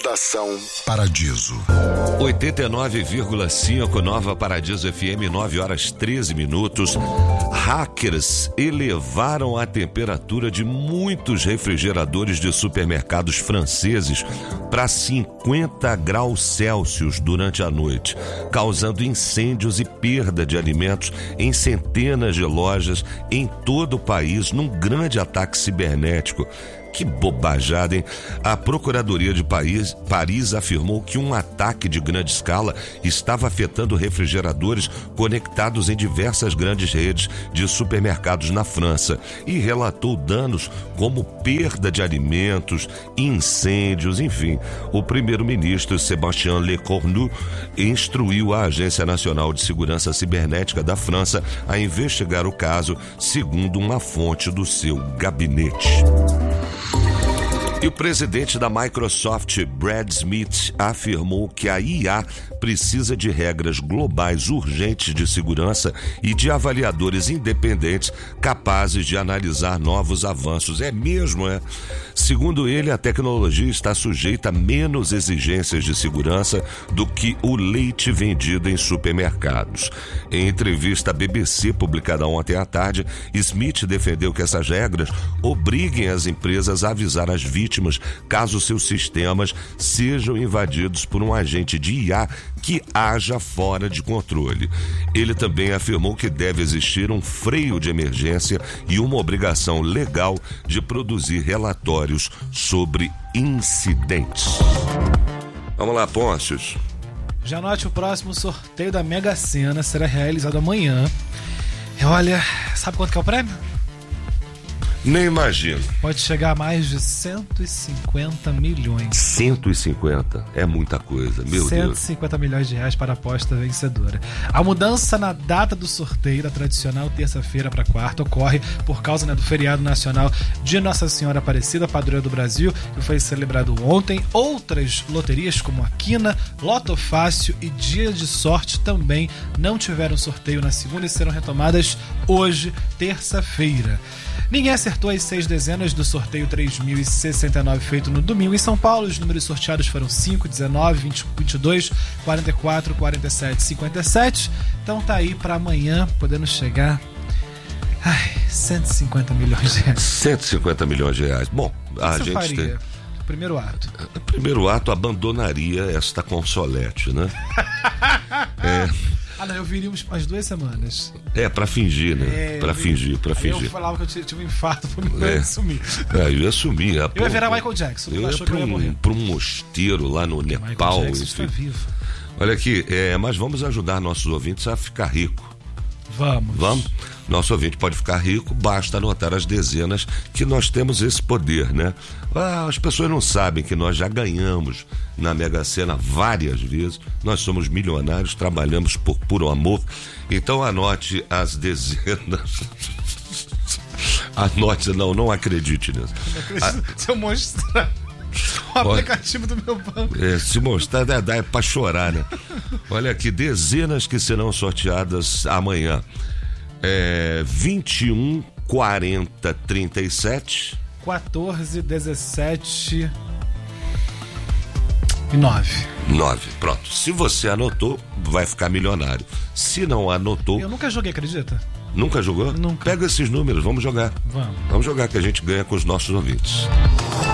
Estação Paradiso. 89,5 Nova Paradiso FM, 9h13. Hackers elevaram a temperatura de muitos refrigeradores de supermercados franceses para 50 graus Celsius durante a noite, causando incêndios e perda de alimentos em centenas de lojas em todo o país, num grande ataque cibernético. Que bobajada, hein? A Procuradoria de Paris afirmou que um ataque de grande escala estava afetando refrigeradores conectados em diversas grandes redes de supermercados na França e relatou danos como perda de alimentos, incêndios, enfim. O primeiro-ministro Sébastien Lecornu instruiu a Agência Nacional de Segurança Cibernética da França a investigar o caso, segundo uma fonte do seu gabinete. E o presidente da Microsoft, Brad Smith, afirmou que a IA precisa de regras globais urgentes de segurança e de avaliadores independentes capazes de analisar novos avanços. É mesmo, é? Segundo ele, a tecnologia está sujeita a menos exigências de segurança do que o leite vendido em supermercados. Em entrevista à BBC, publicada ontem à tarde, Smith defendeu que essas regras obriguem as empresas a avisar as vítimas caso seus sistemas sejam invadidos por um agente de IA que haja fora de controle. Ele também afirmou que deve existir um freio de emergência e uma obrigação legal de produzir relatórios sobre incidentes. Vamos lá, Pôncios. Já anote, o próximo sorteio da Mega Sena será realizado amanhã. E olha, sabe quanto que é o prêmio? Nem imagino. Pode chegar a mais de 150 milhões. 150? É muita coisa, meu 150 Deus. milhões de reais para a aposta vencedora. A mudança na data do sorteio da tradicional terça-feira para quarta ocorre por causa do feriado nacional de Nossa Senhora Aparecida, padroeira do Brasil, que foi celebrado ontem. Outras loterias como a Quina, Loto Fácil e Dia de Sorte também não tiveram sorteio na segunda e serão retomadas hoje, terça-feira. Ninguém acertou as 6 dezenas do sorteio 3.069 feito no domingo em São Paulo. Os números sorteados foram 5, 19, 20, 22, 44, 47, 57. Então tá aí pra amanhã, podendo chegar... 150 milhões de reais. 150 milhões de reais. Bom, a gente faria? tem... Primeiro ato. O primeiro ato abandonaria esta consolete, né? Não, eu viria umas 2 semanas. Pra fingir, né? Pra fingir. Eu falava que eu tive um infarto pra eu sumir. Eu ia sumir. Eu ia virar Michael Jackson. Eu ia pra um mosteiro lá no Nepal. Michael Jackson está vivo. Olha aqui, mas vamos ajudar nossos ouvintes a ficar rico. Vamos? Nosso ouvinte pode ficar rico, basta anotar as dezenas que nós temos esse poder, né? As pessoas não sabem que nós já ganhamos na Mega Sena várias vezes, nós somos milionários, trabalhamos por puro amor, então anote as dezenas. Anote, não acredite nisso. Se eu mostrar o aplicativo do meu banco. Se mostrar, dá pra chorar, né? Olha aqui, dezenas que serão sorteadas amanhã. 21, 40, 37 14, 17 e 9. Pronto, se você anotou, vai ficar milionário. Se não anotou... Eu nunca joguei, acredita? Nunca jogou? Nunca. Pega esses números, vamos jogar. Vamos jogar que a gente ganha com os nossos ouvintes.